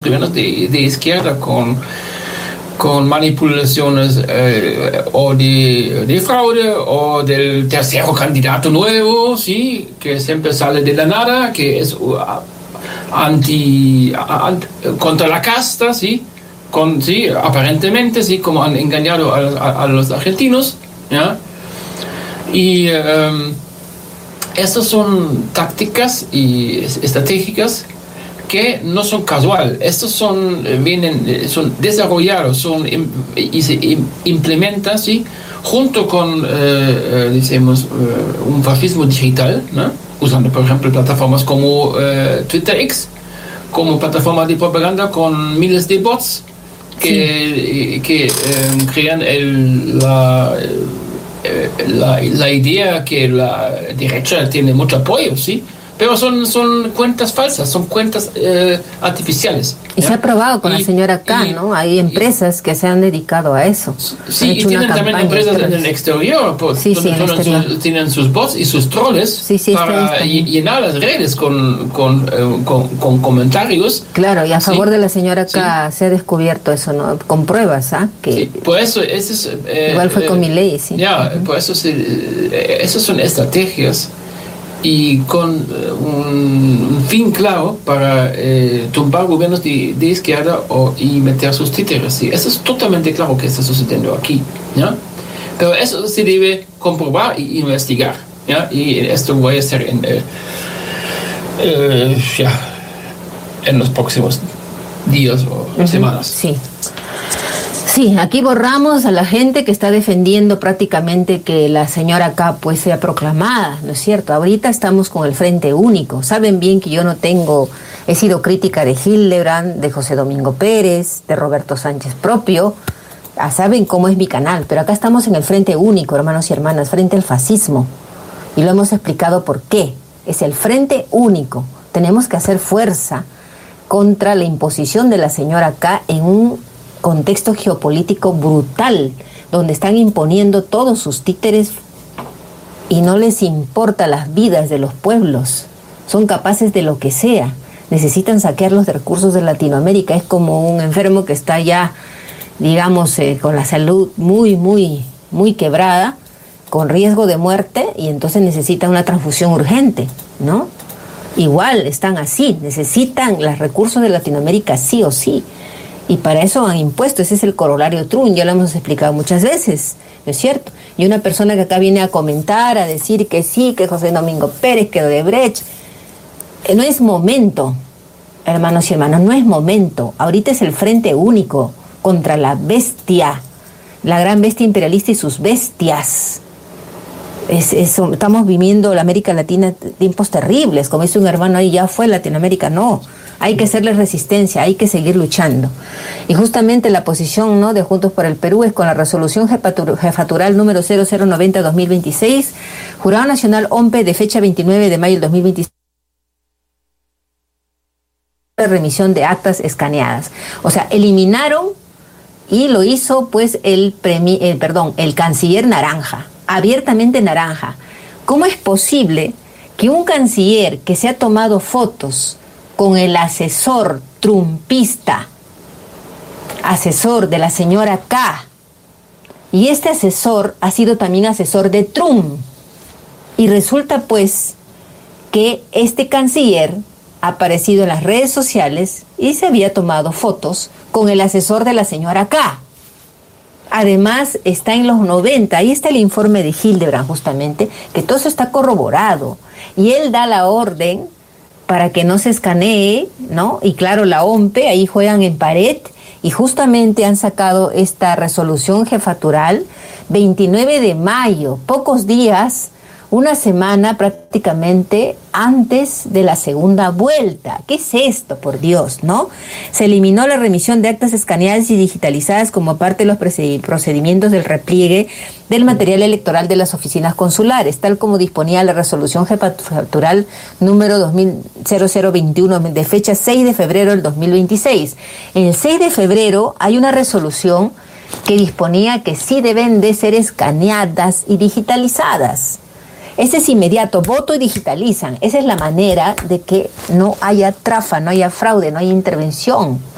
gobiernos de izquierda con manipulaciones o de fraude o del tercero candidato nuevo, ¿sí? Que siempre sale de la nada, que es contra la casta, ¿sí? Sí, aparentemente, sí, como han engañado a los argentinos, ¿ya? Y estas son tácticas y estratégicas que no son casual. Estos son desarrollados, y se implementan, ¿sí? Junto con, un fascismo digital, ¿no? Usando, por ejemplo, plataformas como Twitter X, como plataforma de propaganda con miles de bots que crean la idea que la derecha tiene mucho apoyo, ¿sí? Pero son cuentas falsas, son cuentas artificiales. Y se ha probado con la señora K, ¿no? Hay empresas que se han dedicado a eso. Sí, y tienen también empresas en el exterior, donde tienen sus bots y sus troles para llenar las redes con comentarios. Claro, y a favor de la señora K se ha descubierto eso, ¿no? Con pruebas, ¿ah? Por eso, igual fue con Milei, sí. Por eso esas son estrategias y con un fin claro para tumbar gobiernos de izquierda y meter sus títeres. ¿Sí? Eso es totalmente claro que está sucediendo aquí, ¿ya? Pero eso se debe comprobar e investigar, ¿ya? Y esto voy a hacer en los próximos días o semanas. Sí, aquí borramos a la gente que está defendiendo prácticamente que la señora K pues sea proclamada, ¿no es cierto? Ahorita estamos con el Frente Único. Saben bien que yo he sido crítica de Hildebrand, de José Domingo Pérez, de Roberto Sánchez propio. Saben cómo es mi canal, pero acá estamos en el Frente Único, hermanos y hermanas, frente al fascismo. Y lo hemos explicado por qué. Es el Frente Único. Tenemos que hacer fuerza contra la imposición de la señora K en un contexto geopolítico brutal, donde están imponiendo todos sus títeres y no les importa las vidas de los pueblos. Son capaces de lo que sea. Necesitan saquear los recursos de Latinoamérica. Es como un enfermo que está ya, digamos, con la salud muy, muy, muy quebrada, con riesgo de muerte, y entonces necesita una transfusión urgente, ¿no? Igual están así, necesitan los recursos de Latinoamérica sí o sí. Y para eso han impuesto, ese es el corolario Trump, ya lo hemos explicado muchas veces, ¿no es cierto? Y una persona que acá viene a comentar, a decir que sí, que José Domingo Pérez, que Odebrecht, no es momento, hermanos y hermanas, no es momento. Ahorita es el Frente Único contra la bestia, la gran bestia imperialista y sus bestias. Estamos viviendo la América Latina tiempos terribles, como dice un hermano ahí, ya fue Latinoamérica, no. Hay que hacerle resistencia, hay que seguir luchando. Y justamente la posición, ¿no?, de Juntos por el Perú es con la resolución jefatural número 0090-2026, Jurado Nacional OMPE de fecha 29 de mayo del 2026, de remisión de actas escaneadas. O sea, eliminaron, y lo hizo pues el canciller Naranja, abiertamente Naranja. ¿Cómo es posible que un canciller que se ha tomado fotos con el asesor trumpista, asesor de la señora K, y este asesor ha sido también asesor de Trump, y resulta pues que este canciller ha aparecido en las redes sociales y se había tomado fotos con el asesor de la señora K? Además está en los 90, ahí está el informe de Hildebrand justamente, que todo eso está corroborado, y él da la orden para que no se escanee, ¿no? Y claro, la OMPE, ahí juegan en pared, y justamente han sacado esta resolución jefatural 29 de mayo, pocos días, una semana prácticamente antes de la segunda vuelta. ¿Qué es esto, por Dios, no? Se eliminó la remisión de actas escaneadas y digitalizadas como parte de los procedimientos del repliegue del material electoral de las oficinas consulares, tal como disponía la resolución jefatural número 0021 de fecha 6 de febrero del 2026. El 6 de febrero hay una resolución que disponía que sí deben de ser escaneadas y digitalizadas. Ese es inmediato, voto y digitalizan. Esa es la manera de que no haya trafa, no haya fraude, no haya intervención.